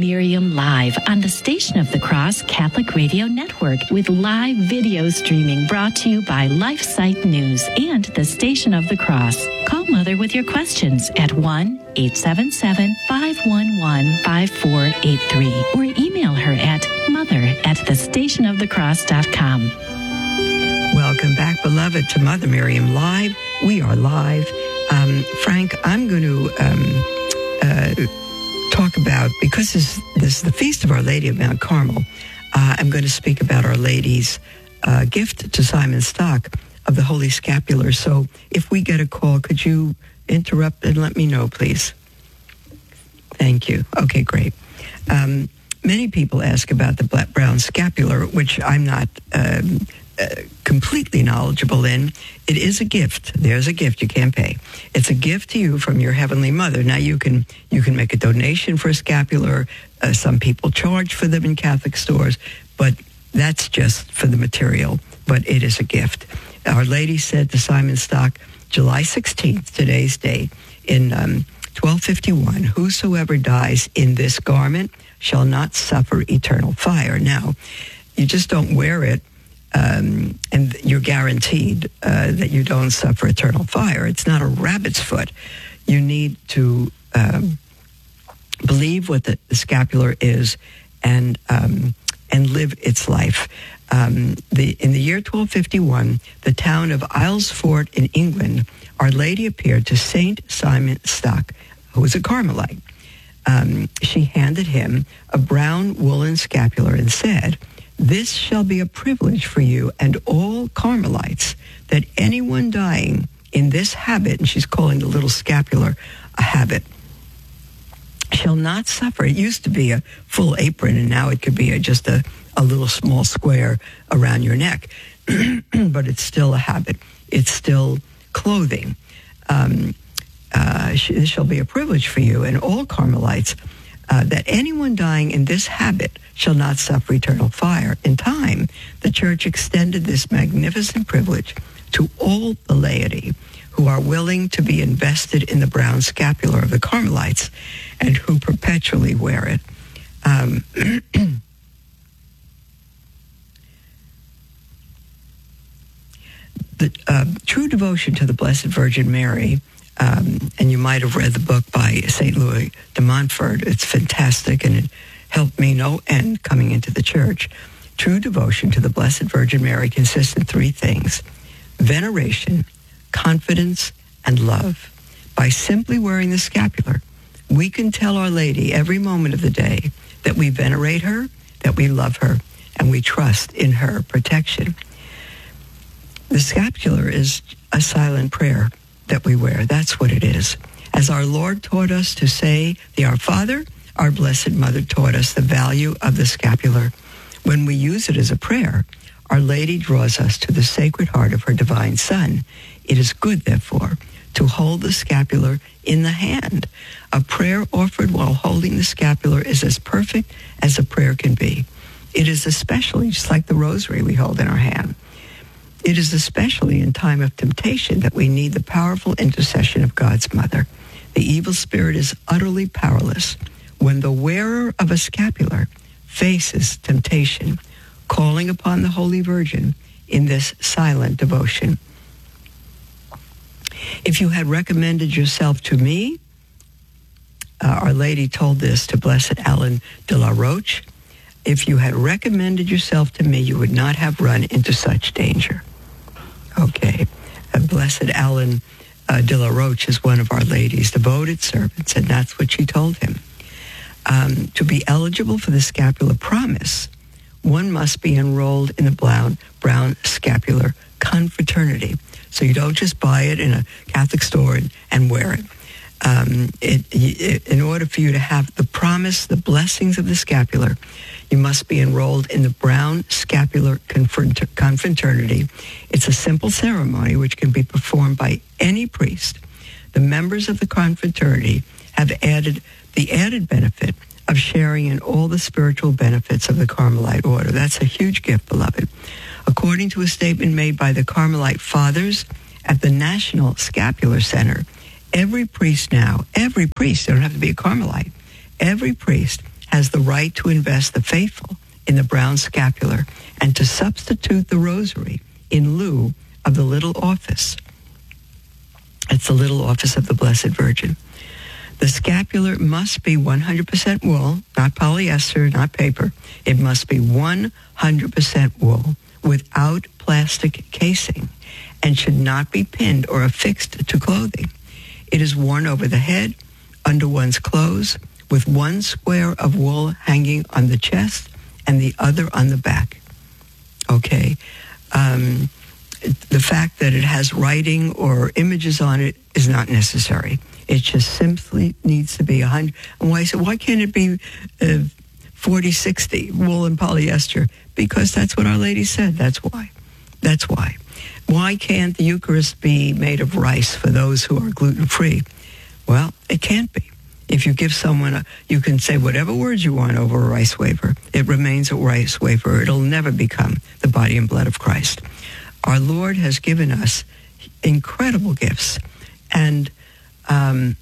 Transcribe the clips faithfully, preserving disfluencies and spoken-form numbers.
Miriam Live on the Station of the Cross Catholic Radio Network with live video streaming brought to you by LifeSite News and the Station of the Cross. Call Mother with your questions at one eight seven seven, five one one, five four eight three or email her at mother at the station of the cross dot com. Welcome back, beloved, to Mother Miriam Live. We are live. Um, Frank, I'm going to um, uh, talk about, because this, this is the Feast of Our Lady of Mount Carmel, uh, I'm going to speak about Our Lady's uh, gift to Simon Stock of the Holy Scapular. So if we get a call, could you interrupt and let me know, please? Thank you. Okay, great. Um, many people ask about the Black Brown Scapular, which I'm not um, uh, completely knowledgeable in. It is a gift. There's a gift you can't pay. It's a gift to you from your Heavenly Mother. Now, you can you can make a donation for a scapular. Uh, some people charge for them in Catholic stores, but that's just for the material. But it is a gift. Our Lady said to Simon Stock, July sixteenth, today's date, in um, twelve fifty-one, whosoever dies in this garment shall not suffer eternal fire. Now, you just don't wear it, um, and you're guaranteed uh, that you don't suffer eternal fire. It's not a rabbit's foot. You need to um, believe what the, the scapular is and um, and live its life. Um, the, in the year twelve fifty-one, the town of Aylesford in England, Our Lady appeared to Saint Simon Stock, who was a Carmelite. Um, she handed him a brown woolen scapular and said, "This shall be a privilege for you and all Carmelites, that anyone dying in this habit," and she's calling the little scapular a habit, "shall not suffer." It used to be a full apron, and now it could be a, just a, a little small square around your neck. But it's still a habit. It's still clothing. Um, uh, sh- this shall be a privilege for you and all Carmelites, uh, that anyone dying in this habit shall not suffer eternal fire. In time, the Church extended this magnificent privilege to all the laity who are willing to be invested in the brown scapular of the Carmelites and who perpetually wear it. Um, the uh, true devotion to the Blessed Virgin Mary, um, and you might have read the book by Saint Louis de Montfort. It's fantastic, and it helped me no end coming into the Church. True devotion to the Blessed Virgin Mary consists in three things: veneration, confidence, and love. By simply wearing the scapular, we can tell Our Lady every moment of the day that we venerate her, that we love her, and we trust in her protection. The scapular is a silent prayer that we wear. That's what it is. As our Lord taught us to say the Our Father, our Blessed Mother taught us the value of the scapular. When we use it as a prayer, Our Lady draws us to the Sacred Heart of her Divine Son. It is good, therefore, to hold the scapular in the hand. A prayer offered while holding the scapular is as perfect as a prayer can be. It is especially, just like the rosary we hold in our hand, it is especially in time of temptation that we need the powerful intercession of God's Mother. The evil spirit is utterly powerless when the wearer of a scapular faces temptation, calling upon the Holy Virgin in this silent devotion. If you had recommended yourself to me, uh, Our Lady told this to Blessed Alan de la Roche, if you had recommended yourself to me, you would not have run into such danger. Okay. Uh, Blessed Alan uh, de la Roche is one of Our Lady's devoted servants, and that's what she told him. Um, to be eligible for the scapular promise, one must be enrolled in the brown, brown scapular confraternity. So you don't just buy it in a Catholic store and, and wear it. Um, it, it. In order for you to have the promise, the blessings of the scapular, you must be enrolled in the brown scapular confraternity. It's a simple ceremony which can be performed by any priest. The members of the confraternity have added the added benefit of sharing in all the spiritual benefits of the Carmelite order. That's a huge gift, beloved. According to a statement made by the Carmelite Fathers at the National Scapular Center, every priest now, every priest, they don't have to be a Carmelite, every priest has the right to invest the faithful in the brown scapular and to substitute the rosary in lieu of the little office. It's the little office of the Blessed Virgin. The scapular must be one hundred percent wool, not polyester, not paper. It must be one hundred percent wool without plastic casing and should not be pinned or affixed to clothing. It is worn over the head, under one's clothes, with one square of wool hanging on the chest and the other on the back. Okay? Um, the fact that it has writing or images on it is not necessary. It just simply needs to be one hundred. And why I said, why can't it be uh, forty sixty wool and polyester? Because that's what Our Lady said. That's why. That's why. Why can't the Eucharist be made of rice for those who are gluten-free? Well, it can't be. If you give someone a, you can say whatever words you want over a rice wafer. It remains a rice wafer. It'll never become the body and blood of Christ. Our Lord has given us incredible gifts and um,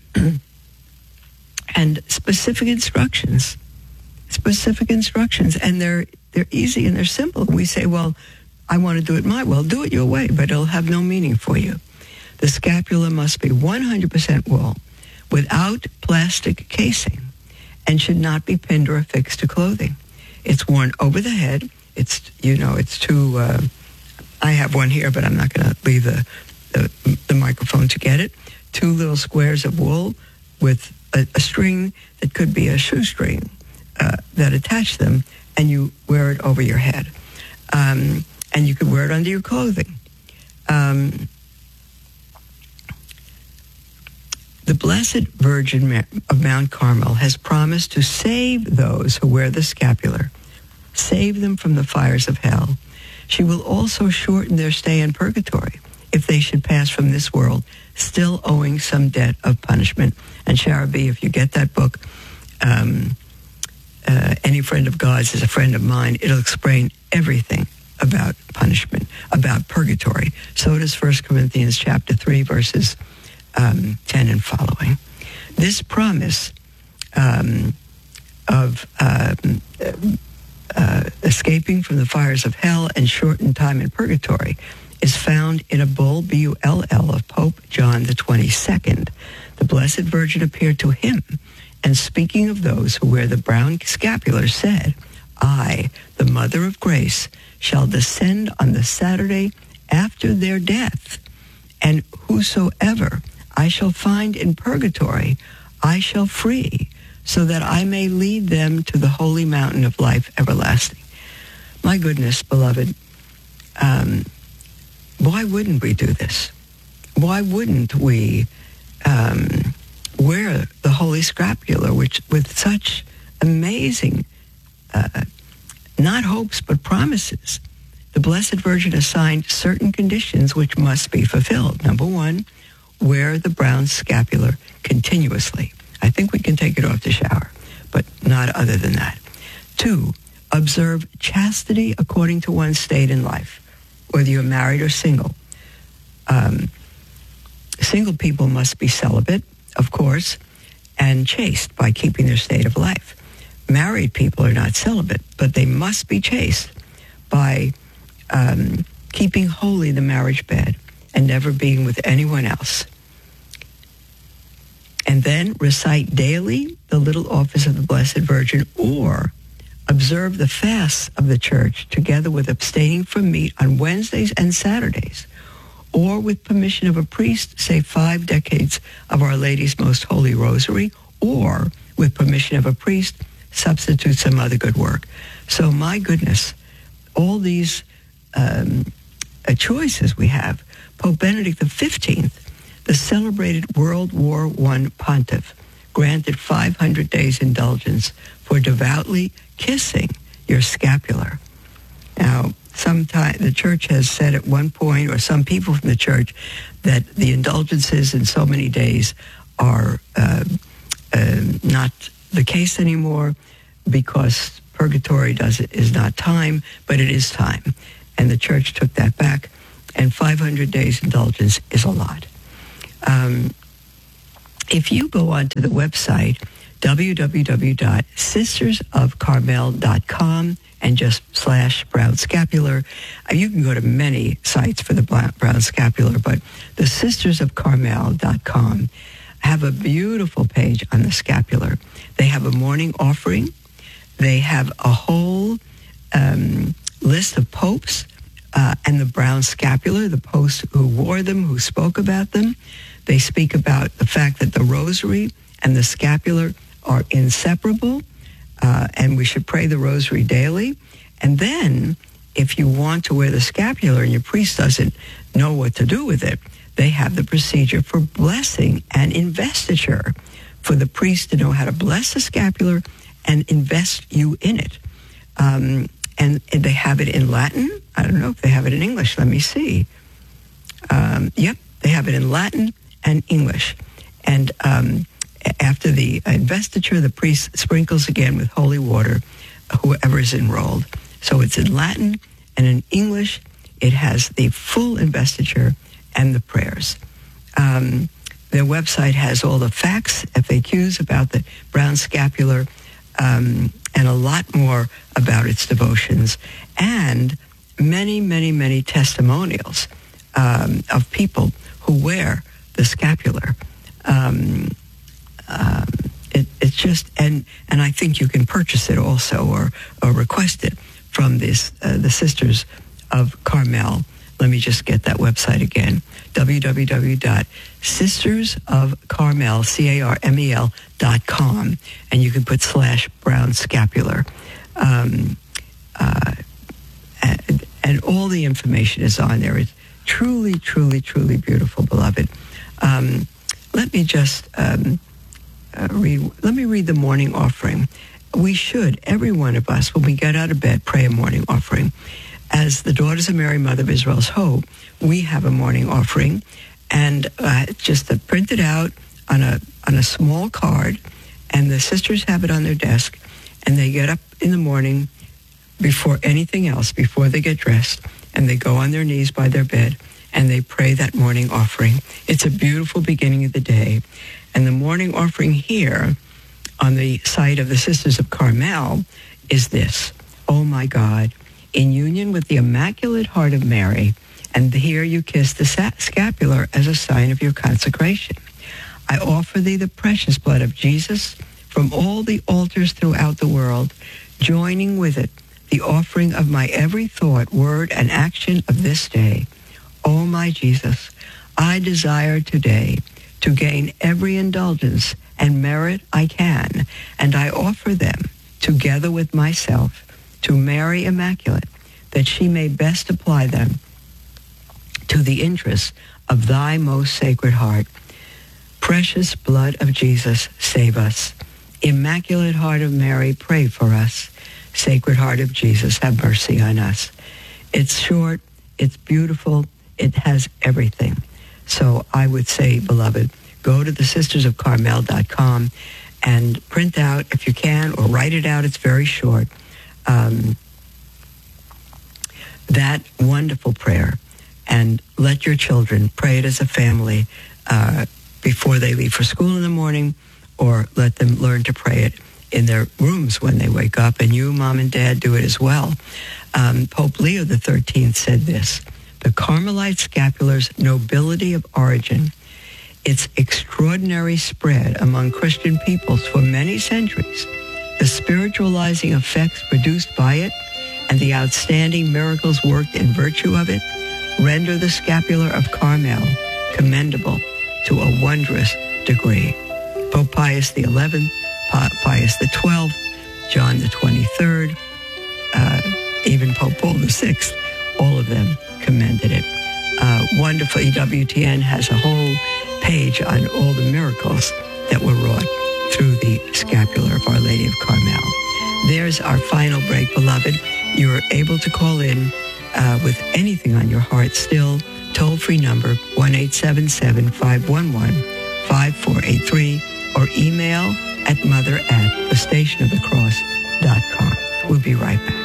and specific instructions, specific instructions, and they're they're easy and they're simple. We say, well, I want to do it my way. Well, do it your way, but it'll have no meaning for you. The scapula must be one hundred percent wool, without plastic casing, and should not be pinned or affixed to clothing. It's worn over the head. It's, you know, it's too, uh, I have one here, but I'm not going to leave the, the, the microphone to get it. Two little squares of wool with a, a string that could be a shoestring uh, that attach them, and you wear it over your head. Um, and you could wear it under your clothing. Um, The Blessed Virgin of Mount Carmel has promised to save those who wear the scapular, save them from the fires of hell. She will also shorten their stay in purgatory if they should pass from this world still owing some debt of punishment. And Shara B., if you get that book, um, uh, Any Friend of God's is a Friend of Mine, it'll explain everything about punishment, about purgatory. So does First Corinthians chapter three, verses Um, ten and following. This promise um, of um, uh, escaping from the fires of hell and shortened time in purgatory is found in a bull, B U L L, of Pope John the twenty-second. The Blessed Virgin appeared to him, and speaking of those who wear the brown scapular, said, I, the Mother of Grace, shall descend on the Saturday after their death, and whosoever I shall find in purgatory, I shall free, so that I may lead them to the holy mountain of life everlasting. My goodness, beloved, um, why wouldn't we do this? Why wouldn't we um, wear the holy scapular, which with such amazing, uh, not hopes, but promises? The Blessed Virgin assigned certain conditions which must be fulfilled. Number one, wear the brown scapular continuously. I think we can take it off the shower, but not other than that. Two, observe chastity according to one's state in life, whether you're married or single. Um, single people must be celibate, of course, and chaste by keeping their state of life. Married people are not celibate, but they must be chaste by um, keeping holy the marriage bed and never being with anyone else. And then recite daily the little office of the Blessed Virgin, or observe the fasts of the Church together with abstaining from meat on Wednesdays and Saturdays, or with permission of a priest, say five decades of Our Lady's Most Holy Rosary, or with permission of a priest, substitute some other good work. So my goodness, all these um, uh, choices we have. Pope Benedict the fifteenth, the celebrated World War One pontiff, granted five hundred days indulgence for devoutly kissing your scapular. Now, sometime the church has said at one point, or some people from the church, that the indulgences in so many days are uh, uh, not the case anymore because purgatory does it, is not time, but it is time. And the church took that back, and five hundred days indulgence is a lot. Um, if you go onto the website, w w w dot sisters of carmel dot com and just slash brown scapular, you can go to many sites for the brown scapular, but the sisters of carmel dot com have a beautiful page on the scapular. They have a morning offering. They have a whole um, list of popes uh, and the brown scapular, the popes who wore them, who spoke about them. They speak about the fact that the rosary and the scapular are inseparable, uh, and we should pray the rosary daily. And then, if you want to wear the scapular and your priest doesn't know what to do with it, they have the procedure for blessing and investiture, for the priest to know how to bless the scapular and invest you in it. Um, and, and they have it in Latin. I don't know if they have it in English. Let me see. Um, yep, they have it in Latin and English. And um, after the investiture, the priest sprinkles again with holy water whoever is enrolled. So it's in Latin and in English. It has the full investiture and the prayers. Um, their website has all the facts, F A Qs about the brown scapular, um, and a lot more about its devotions, and many, many, many testimonials um, of people who wear the scapular. Um, um, it, it's just, and and I think you can purchase it also, or or request it from this uh, the Sisters of Carmel. Let me just get that website again, w w w dot sisters of carmel, C A R M E L dot com, and you can put slash brown scapular. Um, uh, and, and all the information is on there. It's truly, truly, truly beautiful, beloved. Um, let me just um, uh, read, let me read the morning offering. We should, every one of us, when we get out of bed, pray a morning offering. As the Daughters of Mary, Mother of Israel's Hope, we have a morning offering, and uh, just to print it out on a on a small card, and the sisters have it on their desk, and they get up in the morning before anything else, before they get dressed, and they go on their knees by their bed, and they pray that morning offering. It's a beautiful beginning of the day. And the morning offering here on the site of the Sisters of Carmel is this: oh my God, in union with the Immaculate Heart of Mary, and here you kiss the scapular as a sign of your consecration. I offer thee the precious blood of Jesus from all the altars throughout the world, joining with it the offering of my every thought, word, and action of this day. O my Jesus, I desire today to gain every indulgence and merit I can, and I offer them, together with myself, to Mary Immaculate, that she may best apply them to the interests of thy most sacred heart. Precious blood of Jesus, save us. Immaculate Heart of Mary, pray for us. Sacred Heart of Jesus, have mercy on us. It's short, it's beautiful, it has everything. So I would say, beloved, go to the sisters of carmel dot com and print out, if you can, or write it out. It's very short. Um, that wonderful prayer, and let your children pray it as a family uh, before they leave for school in the morning, or let them learn to pray it in their rooms when they wake up, and you, Mom and Dad, do it as well. Um, Pope Leo the thirteenth said this: the Carmelite scapular's nobility of origin, its extraordinary spread among Christian peoples for many centuries, the spiritualizing effects produced by it, and the outstanding miracles worked in virtue of it, render the scapular of Carmel commendable to a wondrous degree. Pope Pius the eleventh, Pius the twelfth, John the twenty-third, uh, even Pope Paul the sixth, all of them commended it. Uh, wonderful. E W T N has a whole page on all the miracles that were wrought through the scapular of Our Lady of Carmel. There's our final break, beloved. You're able to call in uh, with anything on your heart still. Toll-free number, one eight seven seven, five one one, five four eight three, or email at mother at the station of the cross dot com. We'll be right back.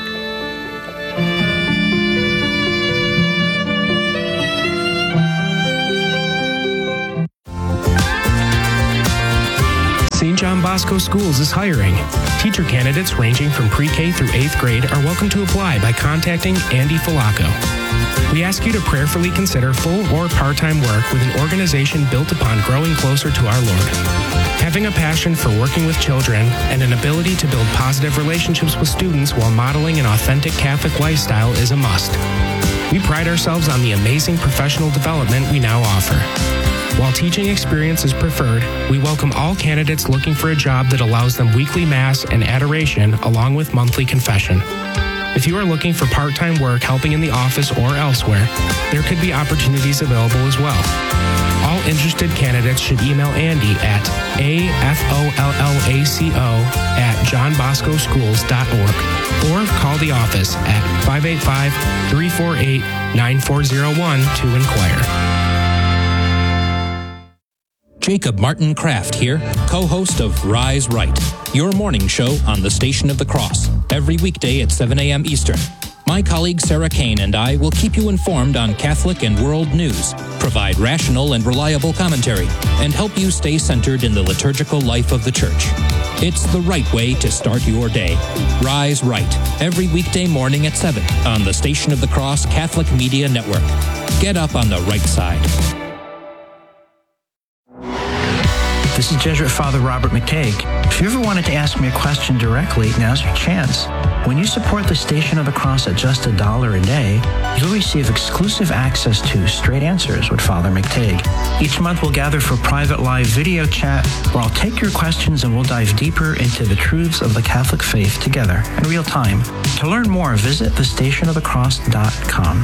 Saint John Bosco Schools is hiring. Teacher candidates ranging from pre-K through eighth grade are welcome to apply by contacting Andy Falaco. We ask you to prayerfully consider full or part-time work with an organization built upon growing closer to our Lord. Having a passion for working with children and an ability to build positive relationships with students while modeling an authentic Catholic lifestyle is a must. We pride ourselves on the amazing professional development we now offer. While teaching experience is preferred, we welcome all candidates looking for a job that allows them weekly Mass and adoration along with monthly confession. If you are looking for part-time work helping in the office or elsewhere, there could be opportunities available as well. All interested candidates should email Andy at afollaco at john bosco schools dot org or call the office at five eight five, three four eight, nine four zero one to inquire. Jacob Martin Kraft here, co-host of Rise Right, your morning show on the Station of the Cross, every weekday at seven a.m. Eastern. My colleague Sarah Kane and I will keep you informed on Catholic and world news, provide rational and reliable commentary, and help you stay centered in the liturgical life of the Church. It's the right way to start your day. Rise Right, every weekday morning at seven on the Station of the Cross Catholic Media Network. Get up on the right side. This is Jesuit Father Robert McTague. If you ever wanted to ask me a question directly, now's your chance. When you support the Station of the Cross at just a dollar a day, you'll receive exclusive access to Straight Answers with Father McTague. Each month we'll gather for private live video chat where I'll take your questions and we'll dive deeper into the truths of the Catholic faith together in real time. To learn more, visit the station of the cross dot com.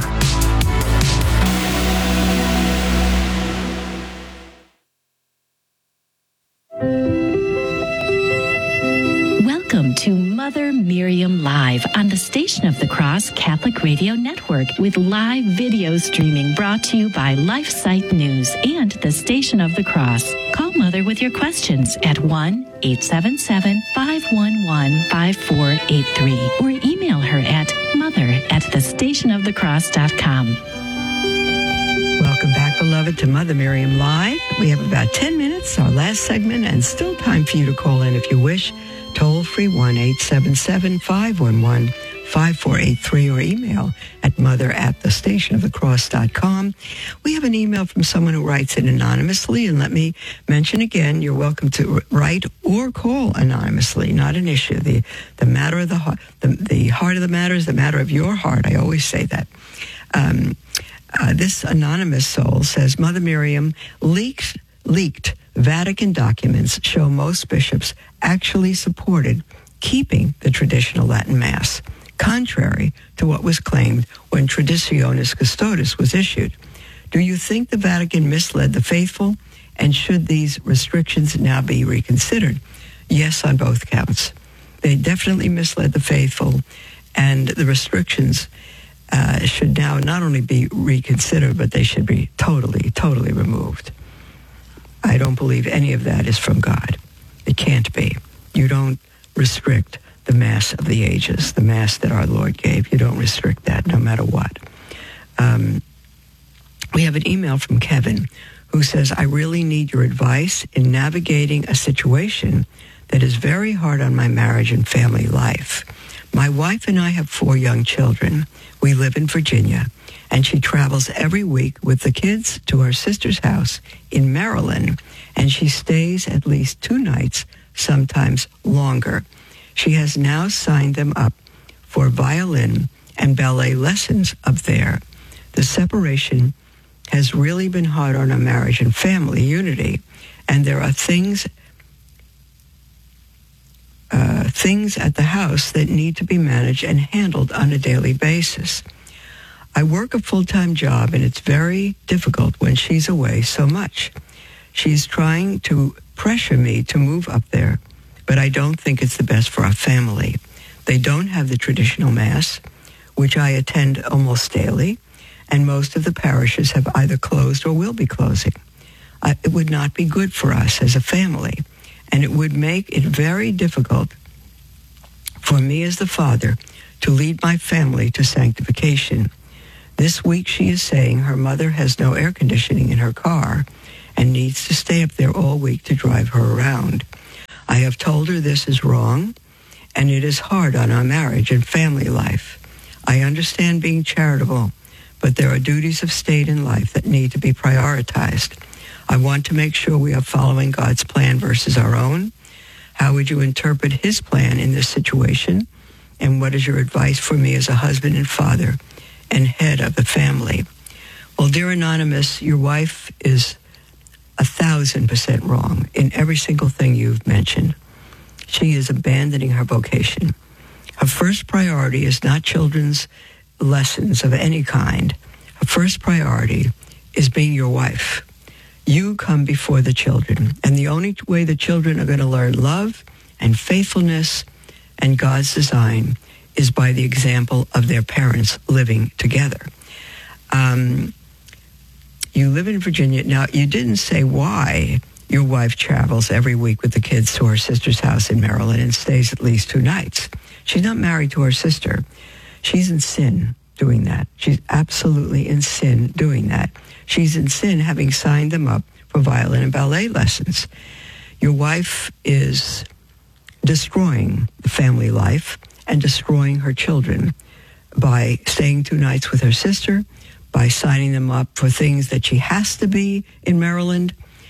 Welcome to Mother Miriam Live on the Station of the Cross Catholic Radio Network with live video streaming brought to you by LifeSite News and the Station of the Cross. Call Mother with your questions at one eight seven seven, five one one, five four eight three or email her at mother at the station of the cross dot com. Welcome back, beloved, to Mother Miriam Live. We have about ten minutes, our last segment, and still time for you to call in if you wish. Toll free one eight seven seven, five one one, five four eight three or email at mother at the station of the cross dot com. We have an email from someone who writes it anonymously, and let me mention again, you're welcome to write or call anonymously, not an issue. The the matter of the heart, the, the heart of the matter is the matter of your heart. I always say that. Um, uh, this anonymous soul says, Mother Miriam, leaked, leaked Vatican documents show most bishops actually supported keeping the traditional Latin Mass, contrary to what was claimed when Traditionis Custodes was issued. Do you think the Vatican misled the faithful, and should these restrictions now be reconsidered? Yes, on both counts. They definitely misled the faithful, and the restrictions uh, should now not only be reconsidered, but they should be totally, totally removed. I don't believe any of that is from God. It can't be. You don't restrict the Mass of the ages, the Mass that our Lord gave. You don't restrict that no matter what. Um, we have an email from Kevin who says, I really need your advice in navigating a situation that is very hard on my marriage and family life. My wife and I have four young children. We live in Virginia, and she travels every week with the kids to her sister's house in Maryland, and she stays at least two nights, sometimes longer. She has now signed them up for violin and ballet lessons up there. The separation has really been hard on our marriage and family unity, and there are things uh, things at the house that need to be managed and handled on a daily basis. I work a full-time job, and it's very difficult when she's away so much. She's trying to pressure me to move up there, but I don't think it's the best for our family. They don't have the traditional Mass, which I attend almost daily, and most of the parishes have either closed or will be closing. Uh, it would not be good for us as a family, and it would make it very difficult for me as the father to lead my family to sanctification. This week she is saying her mother has no air conditioning in her car and needs to stay up there all week to drive her around. have told her this is wrong, and it is hard on our marriage and family life. I understand being charitable, but there are duties of state in life that need to be prioritized. I want to make sure we are following God's plan versus our own. How would you interpret his plan in this situation? And what is your advice for me as a husband and father and head of the family? Well, dear Anonymous, your wife is a thousand percent wrong in every single thing you've mentioned. She is abandoning her vocation. Her first priority is not children's lessons of any kind. Her first priority is being your wife. You come before the children, and the only way the children are going to learn love and faithfulness and God's design is by the example of their parents living together. Um, you live in Virginia. Now, you didn't say why your wife travels every week with the kids to her sister's house in Maryland and stays at least two nights. She's not married to her sister. She's in sin doing that. She's absolutely in sin doing that. She's in sin having signed them up for violin and ballet lessons. Your wife is destroying the family life and destroying her children by staying two nights with her sister, by signing them up for things that she has to be in Maryland,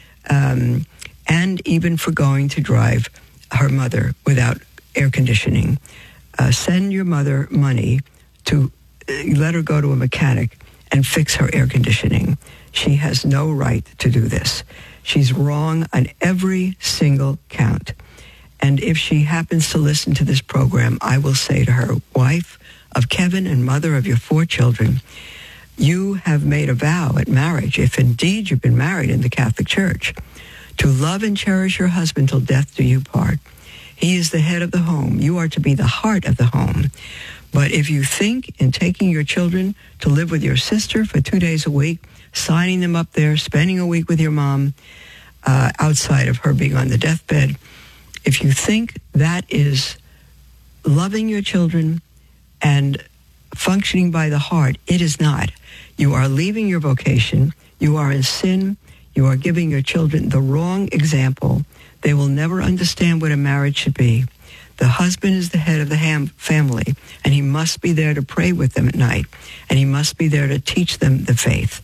um, and even for going to drive her mother without air conditioning. Uh, send your mother money to uh, let her go to a mechanic and fix her air conditioning. She has no right to do this. She's wrong on every single count. And if she happens to listen to this program, I will say to her, wife of Kevin and mother of your four children, you have made a vow at marriage, if indeed you've been married in the Catholic Church, to love and cherish your husband till death do you part. He is the head of the home. You are to be the heart of the home. But if you think in taking your children to live with your sister for two days a week, signing them up there, spending a week with your mom, uh, outside of her being on the deathbed, if you think that is loving your children and functioning by the heart, it is not. You are leaving your vocation. You are in sin. You are giving your children the wrong example. They will never understand what a marriage should be. The husband is the head of the ham- family, and he must be there to pray with them at night, and he must be there to teach them the faith.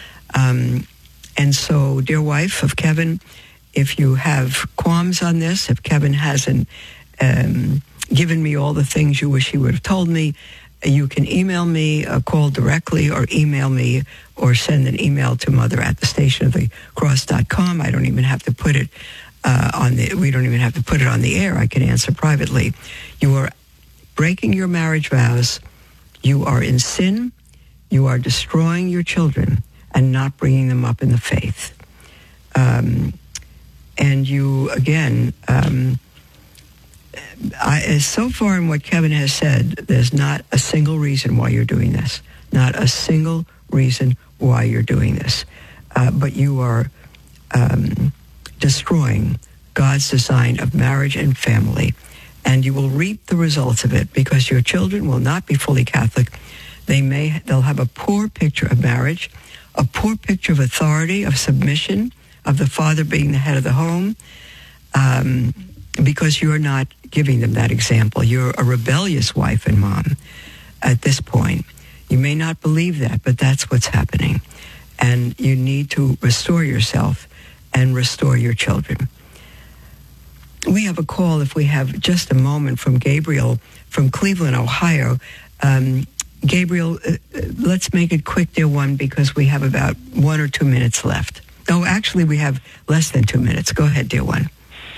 Um, and so, dear wife of Kevin, if you have qualms on this, if Kevin hasn't um, given me all the things you wish he would have told me, you can email me, uh, call directly, or email me, or send an email to mother at the station of the cross dot com. I don't even have to put it uh, on the, we don't even have to put it on the air. I can answer privately. You are breaking your marriage vows. You are in sin. You are destroying your children and not bringing them up in the faith. Um, and you, again, um, I, so far in what Kevin has said, there's not a single reason why you're doing this. Not a single reason why you're doing this. Uh, but you are um, destroying God's design of marriage and family. And you will reap the results of it because your children will not be fully Catholic. They may, they'll have a poor picture of marriage, a poor picture of authority, of submission, of the father being the head of the home, um, because you're not giving them that example. You're a rebellious wife and mom at this point. You may not believe that, but that's what's happening. And you need to restore yourself and restore your children. We have a call, if we have just a moment, from Gabriel from Cleveland, Ohio. Um, Gabriel, uh, let's make it quick, dear one, because we have about one or two minutes left. No, actually, we have less than two minutes. Go ahead, dear one.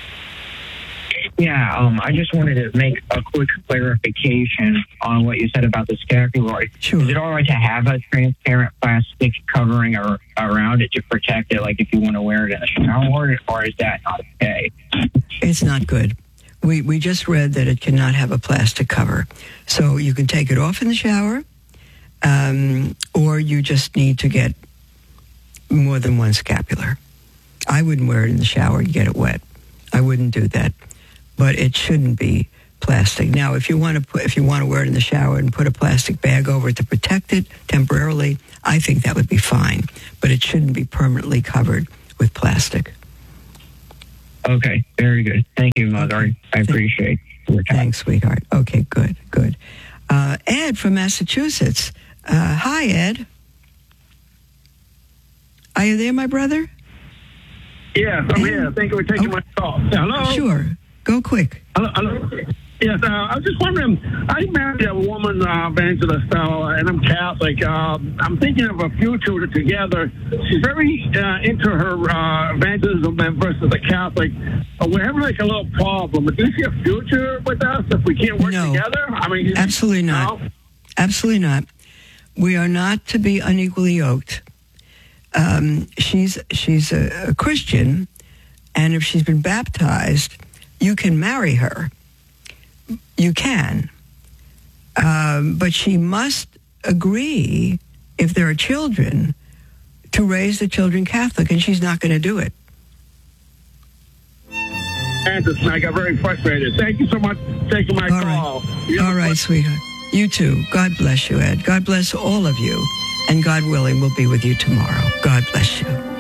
Yeah, um, I just wanted to make a quick clarification on what you said about the scapular. Sure. Is it all right to have a transparent plastic covering or, around it to protect it, like if you want to wear it in the shower, or is that not okay? It's not good. We we just read that it cannot have a plastic cover. So you can take it off in the shower, um, or you just need to get more than one scapular. I wouldn't wear it in the shower and get it wet. I wouldn't do that. But it shouldn't be plastic. Now, if you want to put, if you want to wear it in the shower and put a plastic bag over it to protect it temporarily, I think that would be fine. But it shouldn't be permanently covered with plastic. Okay, very good. Thank you, Mother. Okay. I appreciate your time. Thanks, sweetheart. Okay, good, good. Uh, Ed from Massachusetts. Uh, hi, Ed. Are you there, my brother? Yes, I'm here. Thank you for taking Oh. my call. Yeah, hello? Sure. Go quick. Hello? hello? Yes, uh, I was just wondering, I married a woman, uh, evangelist, uh, and I'm Catholic. Uh, I'm thinking of a future together. She's very uh, into her uh, evangelism versus a Catholic. Uh, we're having like a little problem. Do you see a future with us if we can't work No. together? I mean, Absolutely not. No? Absolutely not. We are not to be unequally yoked. Um, she's she's a, a Christian, and if she's been baptized, you can marry her. You can. Um, but she must agree, if there are children, to raise the children Catholic, and she's not going to do it. And I got very frustrated. Thank you so much for taking my All call. right. You have All a right, sweetheart. You too. God bless you, Ed. God bless all of you. And God willing, we'll be with you tomorrow. God bless you.